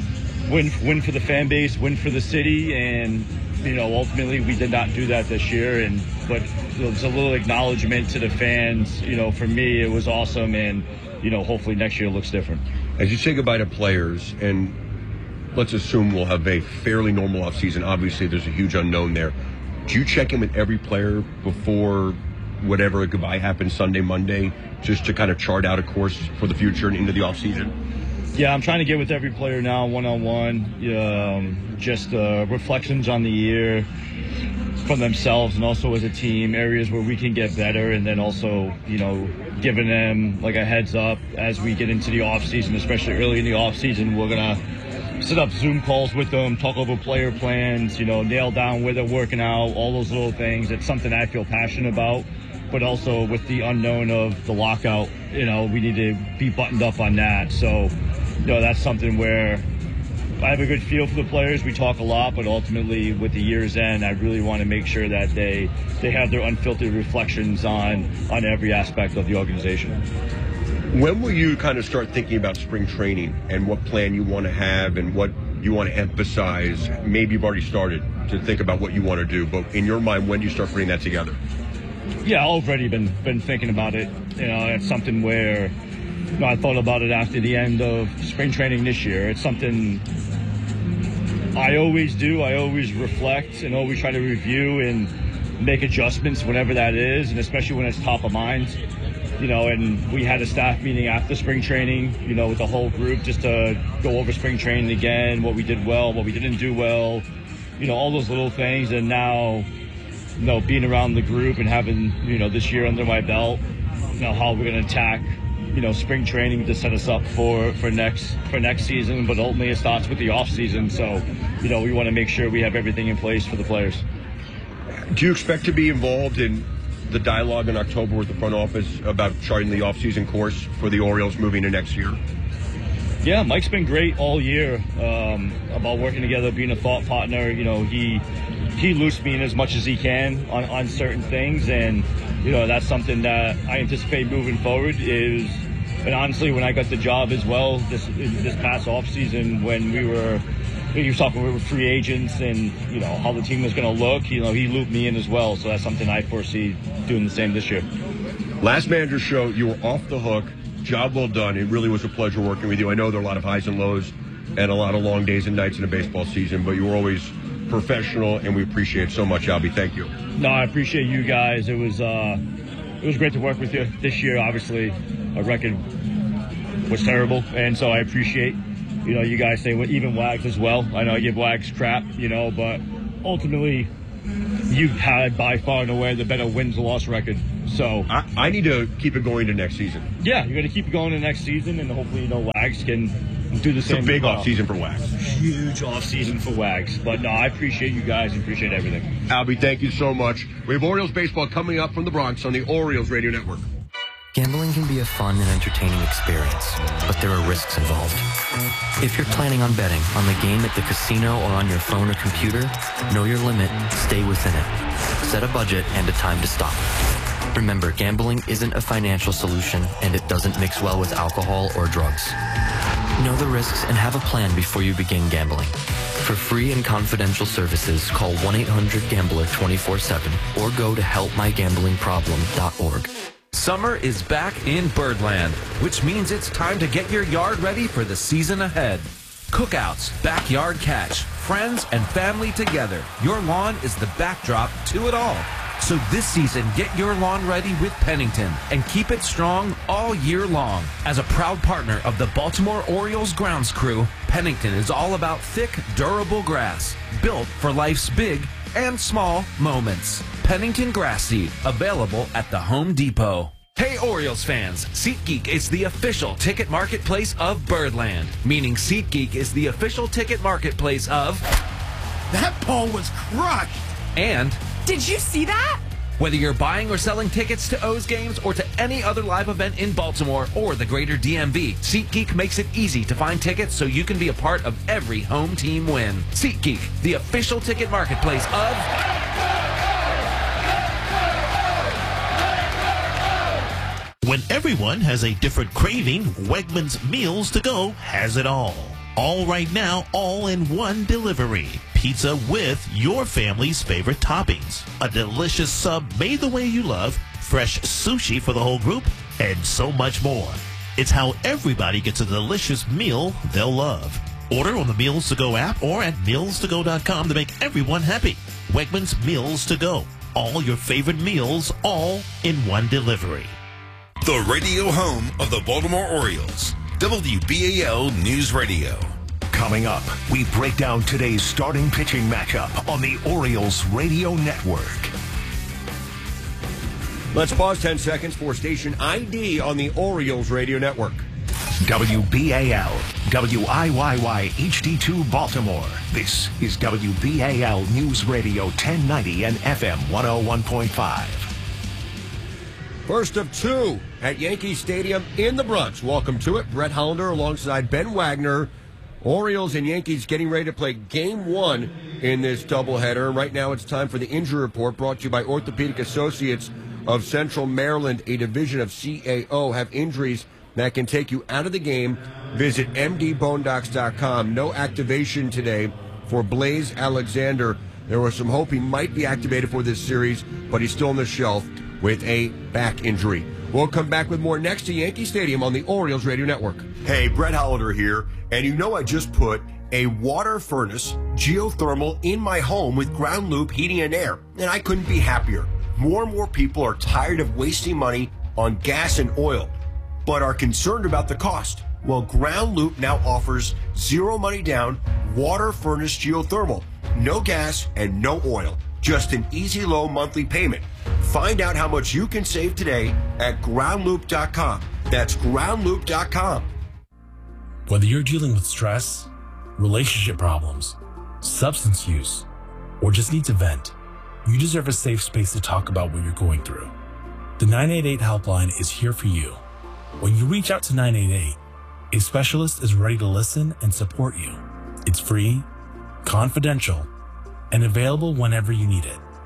win for the fan base, win for the city, and, you know, ultimately we did not do that this year. But there's a little acknowledgement to the fans. You know, for me, it was awesome, and, you know, hopefully next year looks different. As you say goodbye to players, and let's assume we'll have a fairly normal offseason. Obviously, there's a huge unknown there. Do you check in with every player before whatever goodbye happens Sunday, Monday, just to kind of chart out a course for the future and into the offseason? Yeah, I'm trying to get with every player now, one-on-one, just reflections on the year from themselves and also as a team, areas where we can get better, and then also, you know, giving them like a heads up as we get into the offseason, especially early in the offseason. We're going to set up Zoom calls with them, talk over player plans, you know, nail down where they're working out, all those little things. It's something I feel passionate about. But also with the unknown of the lockout, you know, we need to be buttoned up on that. So, you know, that's something where I have a good feel for the players. We talk a lot, but ultimately with the year's end, I really want to make sure that they have their unfiltered reflections on every aspect of the organization. When will you kind of start thinking about spring training and what plan you want to have and what you want to emphasize? Maybe you've already started to think about what you want to do, but in your mind, when do you start putting that together? Yeah, I've already been thinking about it. You know, it's something where, you know, I thought about it after the end of spring training this year. It's something I always do. I always reflect and always try to review and make adjustments whenever that is, and especially when it's top of mind. You know, and we had a staff meeting after spring training, you know, with the whole group just to go over spring training again, what we did well, what we didn't do well, you know, all those little things. And now, you know, being around the group and having, you know, this year under my belt, you know, how we're going to attack, you know, spring training to set us up for next season. But ultimately it starts with the off season. So, you know, we want to make sure we have everything in place for the players. Do you expect to be involved in the dialogue in October with the front office about charting the off-season course for the Orioles moving to next year? Yeah, Mike's been great all year about working together, being a thought partner. You know, he loops me in as much as he can on certain things, and that's something that I anticipate moving forward. And honestly, when I got the job as well, this past offseason, when you were talking with free agents and, how the team was going to look, he looped me in as well. So that's something I foresee doing the same this year. Last manager show, you were off the hook. Job well done. It really was a pleasure working with you. I know there are a lot of highs and lows and a lot of long days and nights in a baseball season, but you were always professional, and we appreciate it so much, Albie. Thank you. No, I appreciate you guys. It was great to work with you this year. Obviously, our record was terrible, and so I appreciate, you guys saying even Wags as well. I know I give Wags crap, but ultimately, you had by far and away the better wins-loss record. So I need to keep it going to next season. Yeah, you're going to keep it going to next season, and hopefully, Wags can do the same. It's a big off-season for Wags. Huge off-season for Wags. But no, I appreciate you guys and appreciate everything. Albie, thank you so much. We have Orioles baseball coming up from the Bronx on the Orioles Radio Network. Gambling can be a fun and entertaining experience, but there are risks involved. If you're planning on betting on the game at the casino or on your phone or computer, know your limit, stay within it. Set a budget and a time to stop. Remember, gambling isn't a financial solution, and it doesn't mix well with alcohol or drugs. Know the risks and have a plan before you begin gambling. For free and confidential services, call 1-800-GAMBLER 24/7 or go to helpmygamblingproblem.org. Summer is back in Birdland, which means it's time to get your yard ready for the season ahead. Cookouts, backyard catch, friends and family together. Your lawn is the backdrop to it all. So this season, get your lawn ready with Pennington and keep it strong all year long. As a proud partner of the Baltimore Orioles grounds crew, Pennington is all about thick, durable grass, built for life's big and small moments. Pennington Grass Seed, available at the Home Depot. Hey Orioles fans, SeatGeek is the official ticket marketplace of Birdland, meaning SeatGeek is the official ticket marketplace of... That ball was crushed! And... Did you see that? Whether you're buying or selling tickets to O's games or to any other live event in Baltimore or the greater DMV, SeatGeek makes it easy to find tickets so you can be a part of every home team win. SeatGeek, the official ticket marketplace of... When everyone has a different craving, Wegmans Meals to Go has it all. All right now, all in one delivery. Pizza with your family's favorite toppings. A delicious sub made the way you love. Fresh sushi for the whole group. And so much more. It's how everybody gets a delicious meal they'll love. Order on the Meals to Go app or at mealstogo.com to make everyone happy. Wegmans Meals to Go. All your favorite meals, all in one delivery. The radio home of the Baltimore Orioles. WBAL News Radio. Coming up, we break down today's starting pitching matchup on the Orioles Radio Network. Let's pause 10 seconds for station ID on the Orioles Radio Network. WBAL, WIYY HD2 Baltimore. This is WBAL News Radio 1090 and FM 101.5. First of two at Yankee Stadium in the Bronx. Welcome to it. Brett Hollander alongside Ben Wagner. Orioles and Yankees getting ready to play Game 1 in this doubleheader. Right now it's time for the injury report brought to you by Orthopedic Associates of Central Maryland, a division of CAO. Have injuries that can take you out of the game. Visit mdbonedocs.com. No activation today for Blaze Alexander. There was some hope he might be activated for this series, but he's still on the shelf with a back injury. We'll come back with more next to Yankee Stadium on the Orioles Radio Network. Hey, Brett Hollander here, and you know I just put a water furnace geothermal in my home with Ground Loop heating and air, and I couldn't be happier. More and more people are tired of wasting money on gas and oil, but are concerned about the cost. Well, Ground Loop now offers zero money down water furnace geothermal, no gas and no oil, just an easy low monthly payment. Find out how much you can save today at groundloop.com. That's groundloop.com. Whether you're dealing with stress, relationship problems, substance use, or just need to vent, you deserve a safe space to talk about what you're going through. The 988 helpline is here for you. When you reach out to 988, a specialist is ready to listen and support you. It's free, confidential, and available whenever you need it.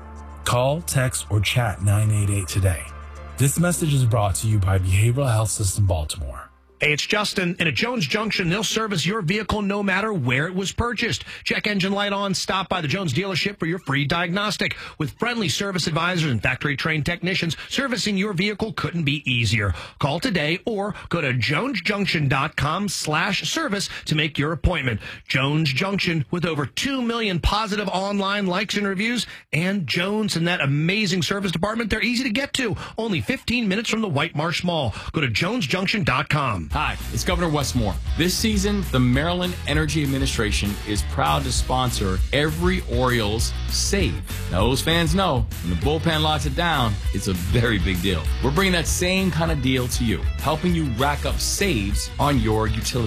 Call, text, or chat 988 today. This message is brought to you by Behavioral Health System Baltimore. Hey, it's Justin. And at Jones Junction, they'll service your vehicle no matter where it was purchased. Check engine light on. Stop by the Jones dealership for your free diagnostic. With friendly service advisors and factory-trained technicians, servicing your vehicle couldn't be easier. Call today or go to jonesjunction.com/service to make your appointment. Jones Junction, with over 2 million positive online likes and reviews. And Jones and that amazing service department, they're easy to get to. Only 15 minutes from the White Marsh Mall. Go to jonesjunction.com. Hi, it's Governor Wes Moore. This season, the Maryland Energy Administration is proud to sponsor every Orioles save. Now, those fans know when the bullpen locks it down, it's a very big deal. We're bringing that same kind of deal to you, helping you rack up saves on your utility